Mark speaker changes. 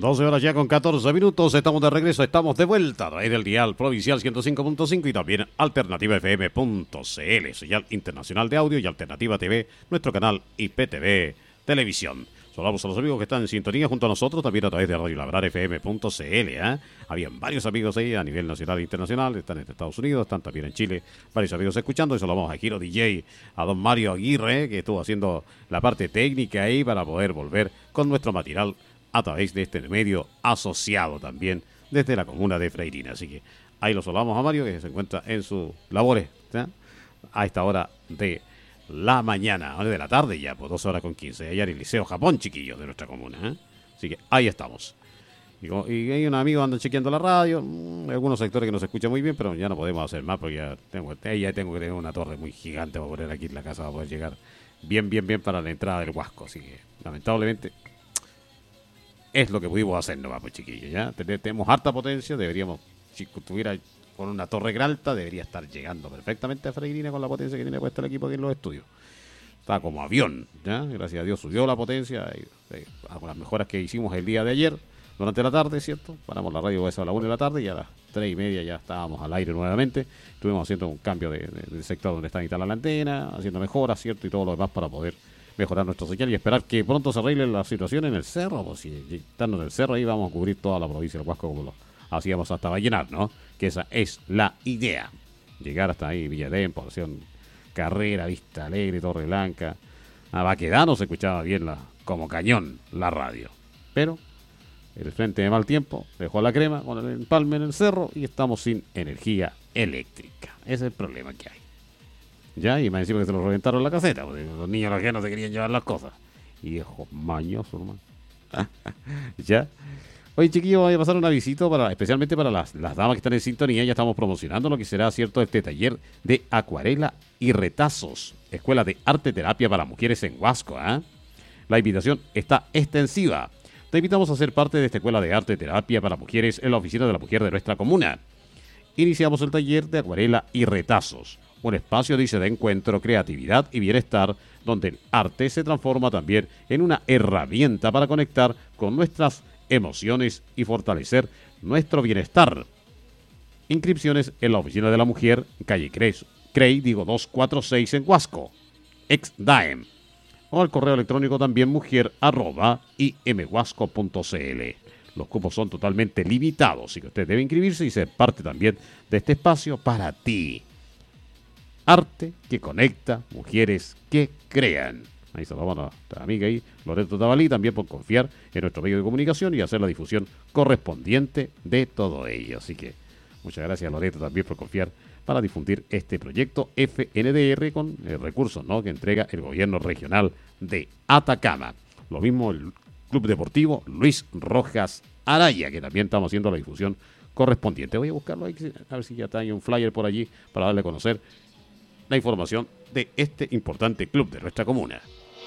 Speaker 1: 12 horas ya con 14 minutos, estamos de regreso, estamos de vuelta a través del dial provincial 105.5 y también alternativafm.cl, señal internacional de audio, y Alternativa TV, nuestro canal IPTV Televisión. Saludamos a los amigos que están en sintonía junto a nosotros, también a través de Radio Labrar FM.cl. Habían varios amigos ahí a nivel nacional e internacional, están en Estados Unidos, están también en Chile, varios amigos escuchando. Y saludamos a Giro DJ, a don Mario Aguirre, que estuvo haciendo la parte técnica ahí para poder volver con nuestro material a través de este medio asociado también desde la comuna de Freirina. Así que ahí lo saludamos a Mario, que se encuentra en sus labores, ¿sí?, a esta hora de la mañana, de la tarde ya, pues 12 horas con 15, allá en el Liceo Japón, chiquillos, de nuestra comuna, ¿eh? Así que ahí estamos. Y hay un amigo anda chequeando la radio, algunos sectores que no se escuchan muy bien, pero ya no podemos hacer más porque ya tengo que tener una torre muy gigante para poner aquí en la casa, para poder llegar bien para la entrada del Huasco. Así que, lamentablemente, es lo que pudimos hacer nomás, pues, chiquillos, ¿ya? Tenemos harta potencia, deberíamos, si estuviera con una torre alta, debería estar llegando perfectamente a Freirina con la potencia que tiene puesta el equipo aquí en los estudios. Está como avión, ¿ya? Gracias a Dios subió la potencia, con las mejoras que hicimos el día de ayer, durante la tarde, ¿cierto? Paramos la radio a la 1 de la tarde y a las 3:30 ya estábamos al aire nuevamente. Estuvimos haciendo un cambio del sector donde está instalada la antena, haciendo mejoras, ¿cierto? Y todo lo demás para poder mejorar nuestro señal y esperar que pronto se arregle la situación en el cerro. Pues si estando en el cerro ahí vamos a cubrir toda la provincia del Huasco como lo hacíamos hasta Vallenar, ¿no? Que esa es la idea. Llegar hasta ahí, Villadén, Población Carrera, Vista Alegre, Torre Blanca. A Baquedano se escuchaba bien como cañón la radio. Pero el frente de mal tiempo dejó la crema con el empalme en el cerro y estamos sin energía eléctrica. Ese es el problema que hay. Ya, y me encima que se nos reventaron la caseta, porque los niños ajenos se querían llevar las cosas. Y viejos mañosos, hermano. Ya. Oye, chiquillos, voy a pasar una visita especialmente para las damas que están en sintonía. Ya estamos promocionando lo que será, cierto, este taller de acuarela y retazos. Escuela de Arte Terapia para Mujeres en Huasco, ¿eh? La invitación está extensiva. Te invitamos a ser parte de esta Escuela de Arte Terapia para Mujeres en la oficina de la mujer de nuestra comuna. Iniciamos el taller de acuarela y retazos. Un espacio, dice, de encuentro, creatividad y bienestar, donde el arte se transforma también en una herramienta para conectar con nuestras emociones y fortalecer nuestro bienestar. Inscripciones en la oficina de la mujer, calle Crey 246 en Huasco, ex-DAEM, o al correo electrónico también mujer@imhuasco.cl. Los cupos son totalmente limitados, así que usted debe inscribirse y ser parte también de este espacio para ti. Arte que conecta, mujeres que crean. Ahí saludamos a nuestra amiga ahí, Loreto Tabalí, también por confiar en nuestro medio de comunicación y hacer la difusión correspondiente de todo ello. Así que muchas gracias, Loreto, también por confiar para difundir este proyecto FNDR con recursos, ¿no?, que entrega el gobierno regional de Atacama. Lo mismo el Club Deportivo Luis Rojas Araya, que también estamos haciendo la difusión correspondiente. Voy a buscarlo ahí, a ver si ya hay un flyer por allí para darle a conocer la información de este importante club de nuestra comuna.